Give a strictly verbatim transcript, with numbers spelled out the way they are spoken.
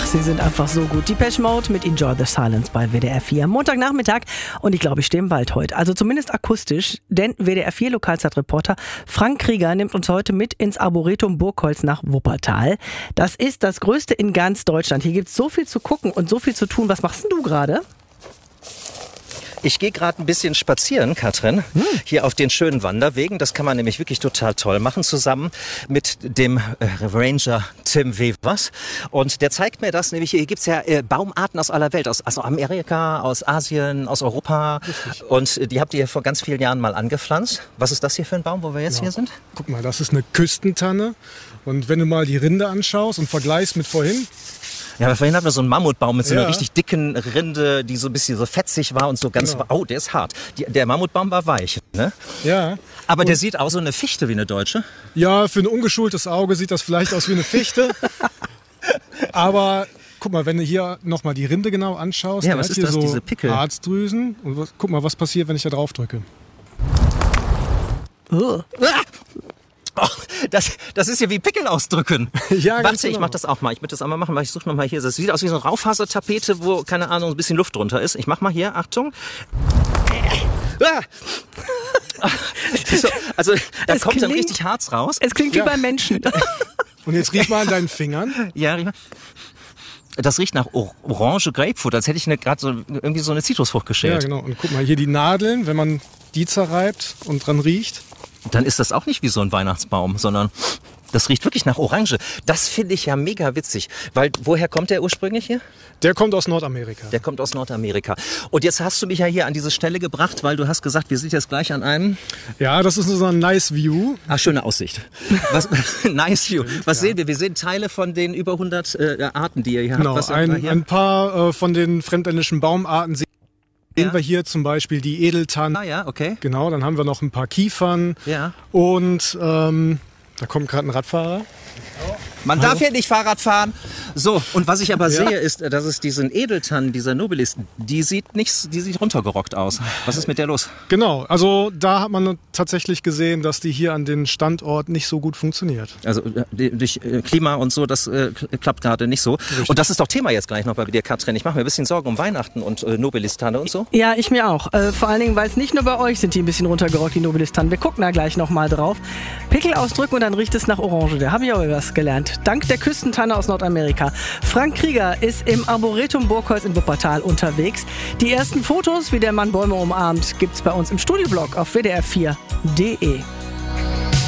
sie sind einfach so gut. Depeche Mode mit Enjoy the Silence bei W D R vier. Montagnachmittag und ich glaube, ich stehe im Wald heute. Also zumindest akustisch, denn W D R vier Lokalzeitreporter Frank Krieger nimmt uns heute mit ins Arboretum Burgholz nach Wuppertal. Das ist das größte in ganz Deutschland. Hier gibt es so viel zu gucken und so viel zu tun. Was machst denn du gerade? Ich gehe gerade ein bisschen spazieren, Katrin, hm. hier auf den schönen Wanderwegen. Das kann man nämlich wirklich total toll machen, zusammen mit dem äh, Ranger Tim Wevers. Und der zeigt mir das, nämlich hier gibt's ja äh, Baumarten aus aller Welt, aus also Amerika, aus Asien, aus Europa. Richtig. Und die habt ihr vor ganz vielen Jahren mal angepflanzt. Was ist das hier für ein Baum, wo wir jetzt ja. hier sind? Guck mal, das ist eine Küstentanne. Und wenn du mal die Rinde anschaust und vergleichst mit vorhin... Ja, aber vorhin hatten wir so einen Mammutbaum mit so einer ja. richtig dicken Rinde, die so ein bisschen so fetzig war und so ganz... Genau. Oh, der ist hart. Die, der Mammutbaum war weich, ne? Ja. Aber und der sieht aus wie eine Fichte, wie eine deutsche. Ja, für ein ungeschultes Auge sieht das vielleicht aus wie eine Fichte. Aber guck mal, wenn du hier nochmal die Rinde genau anschaust, ja, der was hat ist hier das, so diese Pickel? Harzdrüsen. Und was, guck mal, was passiert, wenn ich da drauf drücke. Oh. Oh, das, das ist ja wie Pickel ausdrücken. Ja, Warte, genau. Ich mach das auch mal. Ich möchte das auch mal machen, weil ich suche noch mal hier. Das sieht aus wie so eine Raufasertapete, wo, keine Ahnung, ein bisschen Luft drunter ist. Ich mach mal hier, Achtung. Ah. So, also da es kommt klingt, dann richtig Harz raus. Es klingt ja. wie beim Menschen. Und jetzt riech mal an deinen Fingern. Ja, riech mal. Das riecht nach Orange Grapefruit, als hätte ich gerade so, irgendwie so eine Zitrusfrucht geschält. Ja, genau. Und guck mal, hier die Nadeln, wenn man die zerreibt und dran riecht. Dann ist das auch nicht wie so ein Weihnachtsbaum, sondern das riecht wirklich nach Orange. Das finde ich ja mega witzig. Weil, woher kommt der ursprünglich hier? Der kommt aus Nordamerika. Der kommt aus Nordamerika. Und jetzt hast du mich ja hier an diese Stelle gebracht, weil du hast gesagt, wir sind jetzt gleich an einem... Ja, das ist so ein Nice View. Ach, schöne Aussicht. Was, nice View. Was ja. sehen wir? Wir sehen Teile von den über hundert äh, Arten, die ihr hier genau, habt. Was ein, hier? ein paar äh, von den fremdländischen Baumarten sehen ja. wir hier zum Beispiel die Edeltannen. Ah ja, okay. Genau, dann haben wir noch ein paar Kiefern. Ja. Und ähm, da kommt gerade ein Radfahrer. Man Hallo? darf hier nicht Fahrrad fahren. So, und was ich aber ja. sehe, ist, dass es diesen Edeltannen, dieser Nobilis, die sieht nicht, die sieht runtergerockt aus. Was ist mit der los? Genau, also da hat man tatsächlich gesehen, dass die hier an den Standort nicht so gut funktioniert. Also durch Klima und so, das äh, klappt gerade nicht so. Richtig. Und das ist doch Thema jetzt gleich noch bei dir, Katrin. Ich mache mir ein bisschen Sorgen um Weihnachten und äh, Nobilis-Tanne und so. Ja, ich mir auch. Äh, vor allen Dingen, weil es nicht nur bei euch sind, die ein bisschen runtergerockt, die Nobilis-Tannen. Wir gucken da gleich noch mal drauf. Pickel ausdrücken und dann riecht es nach Orange. Da habe ich auch was gelernt. Dank der Küstentanne aus Nordamerika. Frank Krieger ist im Arboretum Burgholz in Wuppertal unterwegs. Die ersten Fotos, wie der Mann Bäume umarmt, gibt's bei uns im Studioblog auf W D R vier Punkt de.